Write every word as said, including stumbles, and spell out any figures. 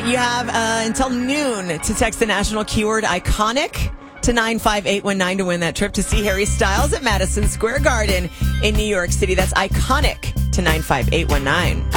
You have uh, until noon to text the national keyword iconic to nine five eight one nine to win that trip to see Harry Styles at Madison Square Garden in New York City. That's iconic to nine five eight one nine.